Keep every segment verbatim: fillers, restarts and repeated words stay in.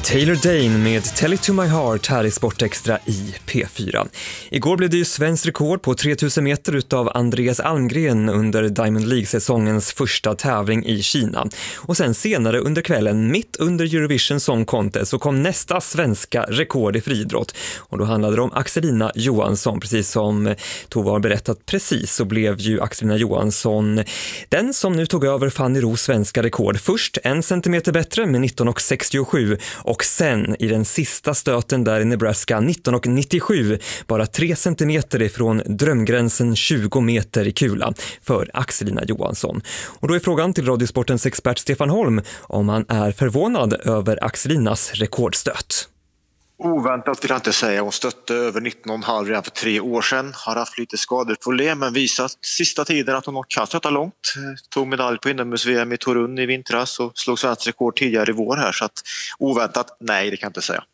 Taylor Dane med Tell It To My Heart här i Sportextra i P fyra. Igår blev det ju svensk rekord på tre tusen meter utav Andreas Almgren under Diamond League-säsongens första tävling i Kina. Och sen senare under kvällen, mitt under Eurovision Song Contest, så kom nästa svenska rekord i friidrott. Och då handlade det om Axelina Johansson. Precis som Tova har berättat precis så blev ju Axelina Johansson den som nu tog över Fanny Ros svenska rekord. Först en centimeter bättre med nitton komma sextiosju och sen i den sista stöten där i Nebraska nitton komma nittiosju, bara tre centimeter ifrån drömgränsen tjugo meter i kula för Axelina Johansson. Och då är frågan till Radiosportens expert Stefan Holm om han är förvånad över Axelinas rekordstöt. Oväntat vill jag inte säga. Hon stötte över nitton komma fem redan för tre år sedan. Har haft lite skadeproblem men visat sista tiden att hon kan stöta långt. Tog medalj på inomhus-V M i Torun i vintras och slog svensk rekord tidigare i vår här. Så att oväntat, nej det kan jag inte säga.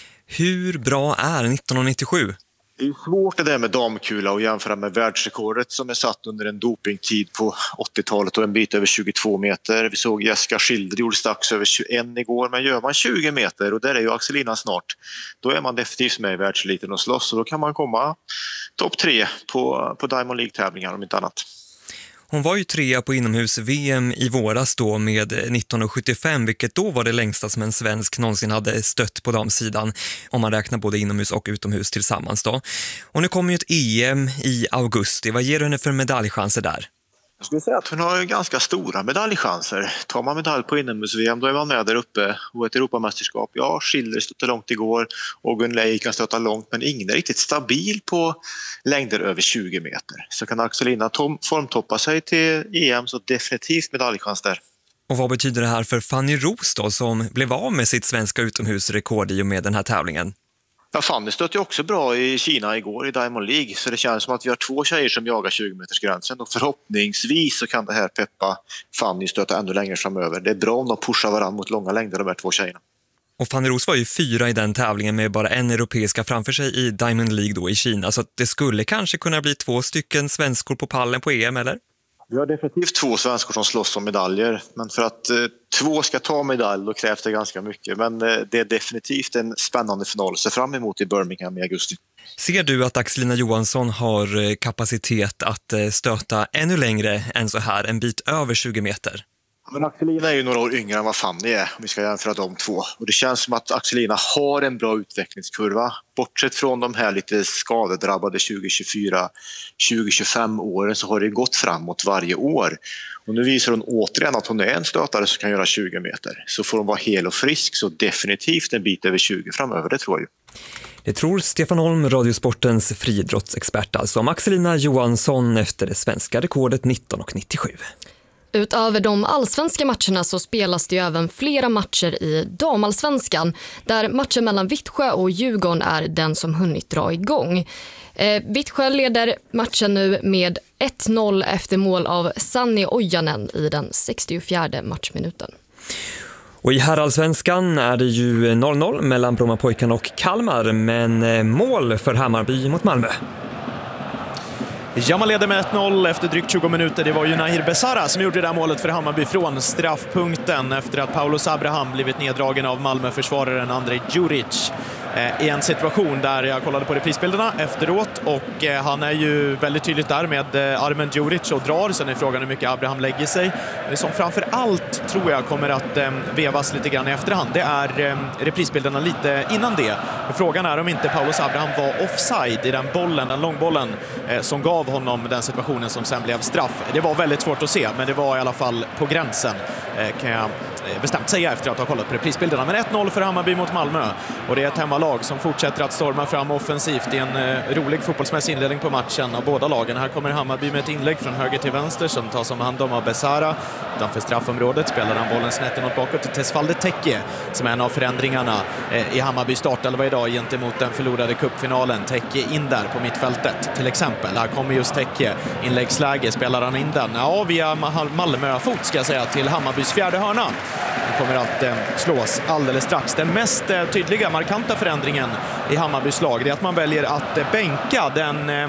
Hur bra är nitton komma nittiosju? Det är svårt det där med damkula att jämföra med världsrekordet som är satt under en dopingtid på åttiotalet och en bit över tjugotvå meter. Vi såg Jessica Schilder gjorde strax över tjugoett igår, men gör man tjugo meter och där är ju Axelina snart, då är man definitivt med i världseliten och slåss och då kan man komma topp tre på, på Diamond League-tävlingar om inte annat. Hon var ju trea på inomhus-V M i våras då med nitton komma sjuttiofem, vilket då var det längsta som en svensk någonsin hade stött på damsidan om man räknar både inomhus och utomhus tillsammans då. Och nu kommer ju ett E M i augusti. Vad ger du henne för medaljchanser där? Jag skulle säga att hon har ganska stora medaljchanser. Tar man medalj på inomhus-V M då är man med där uppe och ett Europamästerskap. Ja, Schilder stötte långt igår och Gun Lei kan stöta långt men ingen är riktigt stabil på längder över tjugo meter. Så kan Axelina tom- formtoppa sig till E M så definitivt medaljchans där. Och vad betyder det här för Fanny Ros då som blev av med sitt svenska utomhusrekord i och med den här tävlingen? Ja, Fanny stötte ju också bra i Kina igår i Diamond League så det känns som att vi har två tjejer som jagar tjugo meters gränsen och förhoppningsvis så kan det här peppa Fanny stöta ännu längre framöver. Det är bra om de pushar varandra mot långa längder de här två tjejerna. Och Fanny Ros var ju fyra i den tävlingen med bara en europeiska framför sig i Diamond League då i Kina så att det skulle kanske kunna bli två stycken svenskor på pallen på E M, eller? Vi har definitivt två svenskor som slåss om medaljer. Men för att eh, två ska ta medalj då krävs det ganska mycket. Men eh, det är definitivt en spännande final att se fram emot i Birmingham i augusti. Ser du att Axelina Johansson har kapacitet att stöta ännu längre än så här, en bit över tjugo meter? Men Axelina är ju några år yngre än vad Fanny är om vi ska jämföra de två. Och det känns som att Axelina har en bra utvecklingskurva. Bortsett från de här lite skadedrabbade tjugo tjugofyra tjugo tjugofem åren så har det gått framåt varje år. Och nu visar hon återigen att hon är en stötare som kan göra tjugo meter. Så får hon vara hel och frisk så definitivt en bit över tjugo framöver, det tror jag ju. Det tror Stefan Holm, Radiosportens friidrottsexpert, alltså om Axelina Johansson efter det svenska rekordet nitton komma nittiosju. Utöver de allsvenska matcherna så spelas det ju även flera matcher i damallsvenskan där matchen mellan Vittsjö och Djurgården är den som hunnit dra igång. Eh, Vittsjö leder matchen nu med ett noll efter mål av Sanni Ojanen i den sextiofjärde matchminuten. Och i herrallsvenskan är det ju noll noll mellan Brommapojkarna och Kalmar, men mål för Hammarby mot Malmö. Ja, man leder med ett noll efter drygt tjugo minuter. Det var ju Nahir Besara som gjorde det där målet för Hammarby från straffpunkten efter att Paulos Abraham blivit neddragen av Malmö-försvararen Andrej Djuric i en situation där jag kollade på reprisbilderna efteråt och han är ju väldigt tydligt där med armen Djuric och drar. Sen är frågan hur mycket Abraham lägger sig. Det som framför allt tror jag kommer att vevas lite grann i efterhand, det är reprisbilderna lite innan det. Frågan är om inte Paulos Abraham var offside i den bollen, den långbollen som gav honom den situationen som sen blev straff. Det var väldigt svårt att se, men det var i alla fall på gränsen kan jag bestämt säga efter att ha kollat på reprisbilderna. Men ett noll för Hammarby mot Malmö och det är ett hemmalag som fortsätter att storma fram offensivt. Det är en eh, rolig fotbollsmässig inledning på matchen av båda lagen. Här kommer Hammarby med ett inlägg från höger till vänster som tas om hand om av Besara. Utanför straffområdet spelar han bollen snett inåt bakåt till Tesfalde Tekke som är en av förändringarna eh, i Hammarby startelva idag gentemot den förlorade cupfinalen. Tekke in där på mittfältet till exempel. Här kommer just Tekke, inläggsläge, spelar han in den. Ja, via Malmö-fot ska jag säga till Hammarbys fjärde hörna. Det kommer att eh, slås alldeles strax. Den mest eh, tydliga, markanta förändringen i Hammarbys lag är att man väljer att eh, bänka den eh,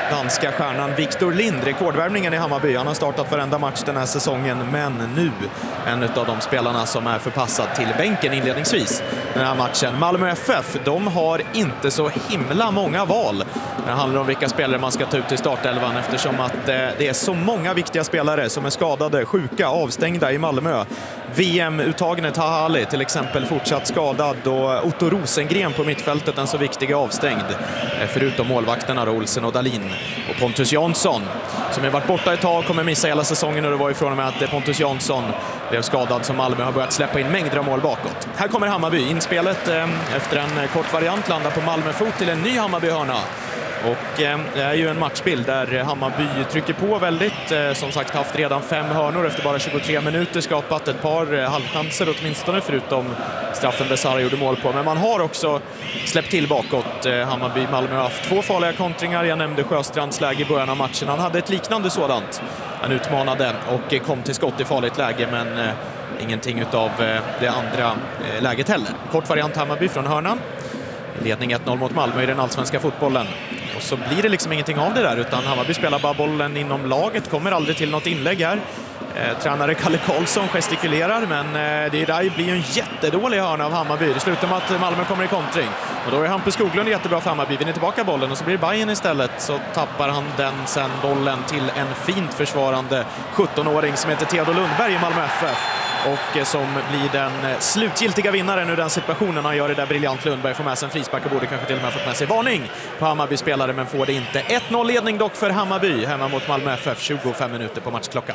danska stjärnan Victor Lind, rekordvärvningen i Hammarby. Han har startat varenda match den här säsongen, men nu en av de spelarna som är förpassad till bänken inledningsvis den här matchen. Malmö F F, de har inte så himla många val när det handlar om vilka spelare man ska ta ut i startelvan, eftersom att det är så många viktiga spelare som är skadade, sjuka, avstängda i Malmö. V M-uttagen Taha Ali till exempel fortsatt skadad, och Otto Rosengren på mittfältet, den så viktiga, avstängd. Förutom målvakterna då, Olsen och Dalin. Och Pontus Jansson, som har varit borta ett tag, kommer missa hela säsongen, och det var ifrån och med att Pontus Jansson blev skadad som Malmö har börjat släppa in mängder av mål bakåt. Här kommer Hammarby. Inspelet eh, efter en kort variant landar på Malmö-fot till en ny Hammarby-hörna. Och eh, det är ju en matchbild där Hammarby trycker på väldigt. Eh, som sagt, haft redan fem hörnor efter bara tjugotre minuter, skapat ett par eh, halvchanser åtminstone, förutom straffen Besara gjorde mål på. Men man har också släppt till bakåt. Eh, Hammarby, Malmö har haft två farliga kontringar. Jag nämnde Sjöstrands läge i början av matchen. Han hade ett liknande sådant. Han utmanade och eh, kom till skott i farligt läge, men eh, ingenting utav eh, det andra eh, läget heller. Kort variant Hammarby från hörnan. Ledning ett noll mot Malmö i den allsvenska fotbollen. Och så blir det liksom ingenting av det där, utan Hammarby spelar bara bollen inom laget, kommer aldrig till något inlägg här. Eh, tränare Kalle Karlsson gestikulerar, men eh, det där blir ju en jättedålig hörna av Hammarby. Det slutar med att Malmö kommer i kontring. Och då är Hampus Skoglund jättebra för Hammarby. Vinner tillbaka bollen och så blir det Bayern istället. Så tappar han den sen bollen till en fint försvarande sjuttonåring som heter Theodor Lundberg i Malmö F F. Och som blir den slutgiltiga vinnaren ur den situationen. Han gör det där briljant. Lundberg får med sig en frispark och borde kanske till och med fått med sig varning på Hammarby-spelare, men får det inte. ett noll ledning dock för Hammarby hemma mot Malmö F F, tjugofem minuter på matchklockan.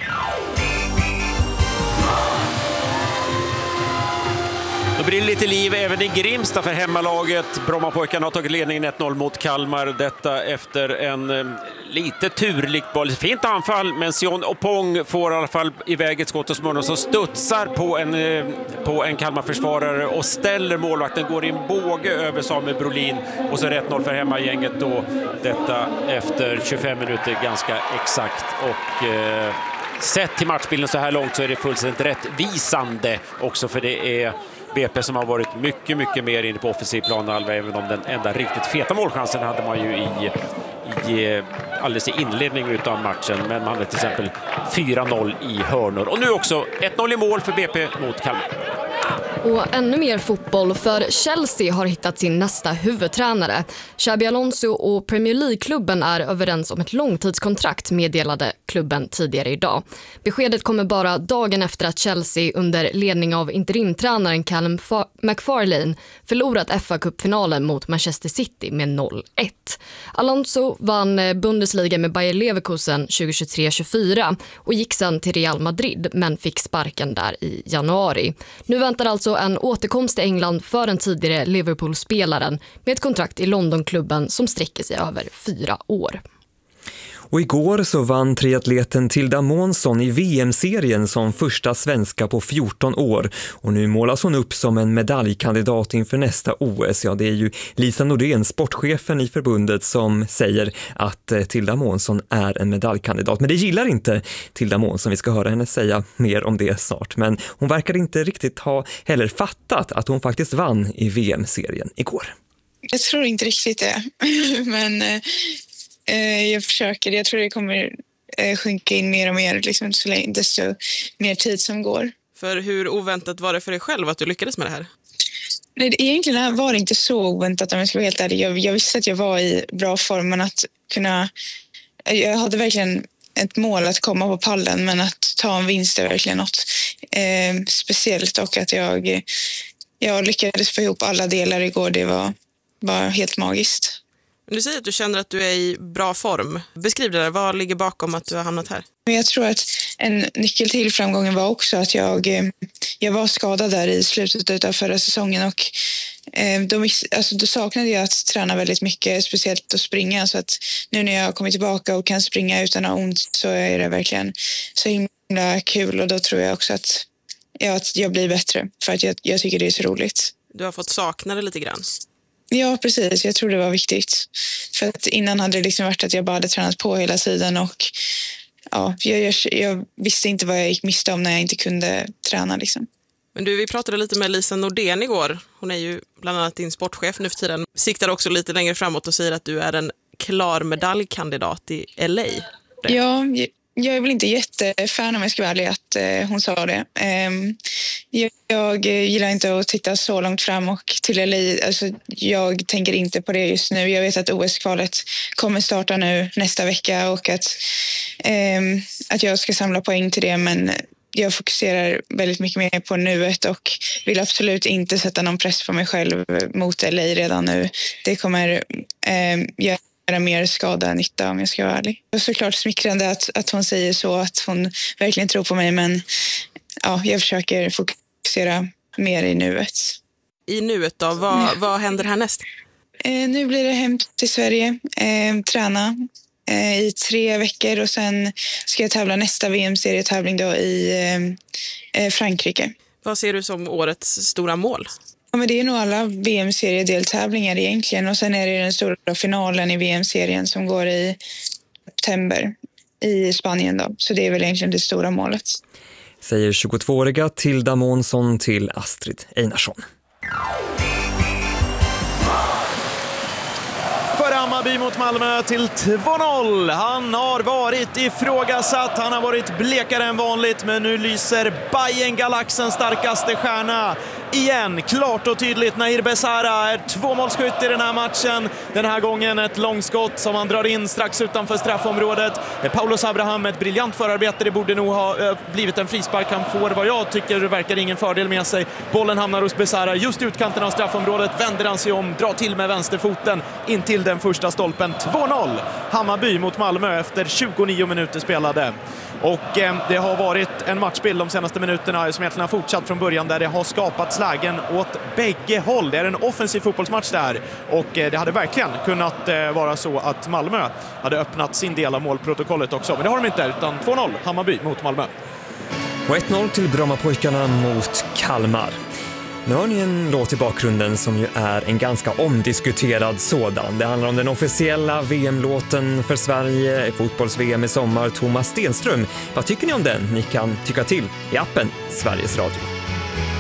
Då blir det lite liv även i Grimsta för hemmalaget. Brommapojkarna har tagit ledningen ett noll mot Kalmar. Detta efter en eh, lite turligt boll. Fint anfall, men Sion Opong får i alla fall iväg ett skott och småningom så studsar på en, eh, på en Kalmar-försvarare och ställer målvakten. Går in båge över Samuel Brolin och så ett noll för hemmagänget då. Detta efter tjugofem minuter ganska exakt. Och eh, sett till matchbilden så här långt så är det fullständigt rättvisande också, för det är B P som har varit mycket, mycket mer inne på offensiv planhalva, även om den enda riktigt feta målchansen hade man ju i, i alldeles i inledningen av matchen, men man hade till exempel fyra noll i hörnor. Och nu också ett noll i mål för B P mot Kalmar. Och ännu mer fotboll, för Chelsea har hittat sin nästa huvudtränare. Xabi Alonso och Premier League-klubben är överens om ett långtidskontrakt, meddelade klubben tidigare idag. Beskedet kommer bara dagen efter att Chelsea under ledning av interimtränaren Callum McFarlane förlorat F A-cupfinalen mot Manchester City med noll ett. Alonso vann Bundesliga med Bayer Leverkusen tjugohundratjugotre tjugofyra och gick sedan till Real Madrid, men fick sparken där i januari. Nu väntar alltså en återkomst till England för den tidigare Liverpool-spelaren med ett kontrakt i Londonklubben som sträcker sig över fyra år. Och igår så vann triatleten Tilda Månsson i V M-serien som första svenska på fjorton år. Och nu målas hon upp som en medaljkandidat inför nästa O S. Ja, det är ju Lisa Nordén, sportchefen i förbundet, som säger att Tilda Månsson är en medaljkandidat. Men det gillar inte Tilda Månsson. Vi ska höra henne säga mer om det snart. Men hon verkar inte riktigt ha heller fattat att hon faktiskt vann i V M-serien igår. Jag tror inte riktigt det. Men jag försöker. Jag tror det kommer sjunka in mer och mer liksom, så länge, desto mer tid som går. För hur oväntat var det för dig själv att du lyckades med det här? Nej, egentligen var det inte så oväntat om jag ska vara helt ärlig. Jag, jag visste att jag var i bra form, men att kunna... Jag hade verkligen ett mål att komma på pallen, men att ta en vinst är verkligen något eh, speciellt. Och att jag, jag lyckades få ihop alla delar igår, det var, var helt magiskt. Du säger att du känner att du är i bra form. Beskriv det där. Vad ligger bakom att du har hamnat här? Jag tror att en nyckel till framgången var också att jag, jag var skadad där i slutet av förra säsongen. Och då, alltså, då saknade jag att träna väldigt mycket, speciellt att springa. Så att nu när jag kommer tillbaka och kan springa utan att ha ont så är det verkligen så himla kul. Och då tror jag också att, ja, att jag blir bättre, för att jag, jag tycker det är så roligt. Du har fått sakna det lite grann. Ja, precis. Jag tror det var viktigt. För att innan hade det liksom varit att jag bara hade tränat på hela tiden. Och ja, jag, jag, jag visste inte vad jag gick miste om när jag inte kunde träna. Liksom. Men du, vi pratade lite med Lisa Nordén igår. Hon är ju bland annat din sportchef nu för tiden. Siktar också lite längre framåt och säger att du är en klar medaljkandidat i L A. Ja, jag är väl inte jättefan om jag ska vara ärlig att eh, hon sa det. Eh, jag, jag gillar inte att titta så långt fram och till L A. Alltså, jag tänker inte på det just nu. Jag vet att O S-kvalet kommer starta nu nästa vecka och att, eh, att jag ska samla poäng till det, men jag fokuserar väldigt mycket mer på nuet och vill absolut inte sätta någon press på mig själv mot L A redan nu. Det kommer eh, göra mer skada än nytta om jag ska vara ärlig. Det är såklart smickrande att, att hon säger så, att hon verkligen tror på mig, men ja, jag försöker fokusera mer i nuet. I nuet då, vad, mm. vad händer härnäst? Eh, nu blir det hem till Sverige, eh, träna eh, i tre veckor och sen ska jag tävla nästa V M-serietävling då i eh, Frankrike. Vad ser du som årets stora mål? Ja, men det är nog alla V M-seriedeltävlingar egentligen, och sen är det den stora finalen i V M-serien som går i september i Spanien då. Så det är väl egentligen det stora målet. Säger tjugotvååriga Tilda Månsson till Astrid Einarsson. För Hammarby mot Malmö till två noll. Han har varit ifrågasatt, han har varit blekare än vanligt, men nu lyser Bayern Galaxens starkaste stjärna igen. Klart och tydligt, Nahir Besara är tvåmålsskytt i den här matchen. Den här gången ett långskott som han drar in strax utanför straffområdet. Paulos Abraham, ett briljant förarbete. Det borde nog ha blivit en frispark. Han får, vad jag tycker, verkar ingen fördel med sig. Bollen hamnar hos Besara just utkanten av straffområdet. Vänder han sig om, drar till med vänsterfoten in till den första stolpen. två noll. Hammarby mot Malmö efter tjugonio minuter spelade. Och eh, det har varit en matchbild de senaste minuterna som egentligen har fortsatt från början, där det har skapats lägen åt bägge håll. Det är en offensiv fotbollsmatch där, och eh, det hade verkligen kunnat eh, vara så att Malmö hade öppnat sin del av målprotokollet också. Men det har de inte, utan två noll Hammarby mot Malmö. Och ett noll till Brommapojkarna mot Kalmar. Nu har ni en låt i bakgrunden som ju är en ganska omdiskuterad sådan. Det handlar om den officiella V M-låten för Sverige i fotbolls-V M i sommar, Thomas Stenström. Vad tycker ni om den? Ni kan tycka till i appen Sveriges Radio.